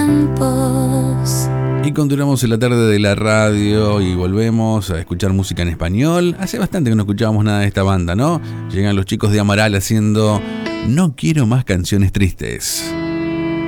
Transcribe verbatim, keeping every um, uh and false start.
tiempos. Y continuamos en la tarde de la radio y volvemos a escuchar música en español. Hace bastante que no escuchábamos nada de esta banda, ¿no? Llegan los chicos de Amaral haciendo No quiero más canciones tristes.